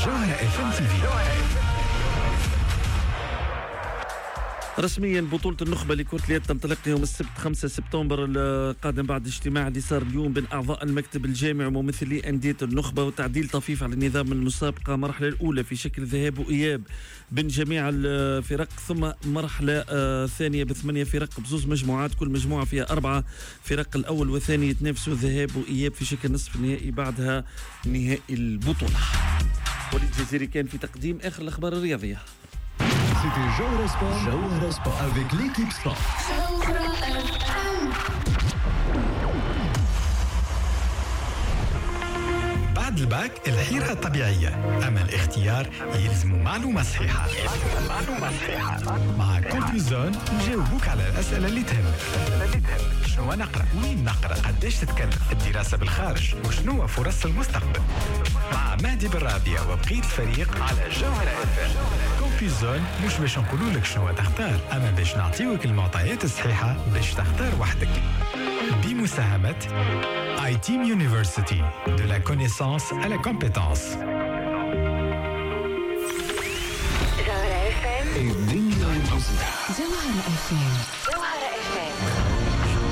جوهرة FM TV. رسميا بطولة النخبة لكرة اليد تنطلق يوم السبت 5 سبتمبر القادم بعد اجتماع اللي صار اليوم بين أعضاء المكتب الجامعي وممثلي أندية النخبة وتعديل طفيف على النظام المسابقة مرحلة الأولى في شكل ذهاب وإياب بين جميع الفرق، ثم مرحلة ثانية ب8 فرق بزوز مجموعات، كل مجموعة فيها 4 فرق، الأول والثاني يتنافسوا ذهاب وإياب في شكل نصف النهائي بعدها نهائي البطولة. وليد الجزيري كان في تقديم آخر الأخبار الرياضية. C'était Jawhara Sport avec l'équipe Sport. بعد الباك الحيرة طبيعية، أما الاختيار يلزم معلومة صحيحة. مع كومبيوزون نجاوبوك على الأسئلة اللي تهمك. شنو نقرأ؟ وين نقرأ؟ قديش تتكلف؟ الدراسة بالخارج؟ وشنو فرص المستقبل؟ مع مهدي بالرابية وبقية الفريق على جوهرة FM. كومبيوزون مش باش نقولوا لك شنو تختار، أما باش نعطيوك المعطيات الصحيحة باش تختار وحدك. بمساهمة iTeam University, de la connaissance à la compétence. جوهرة FM. الدنيا والمزيكا. جوهرة FM.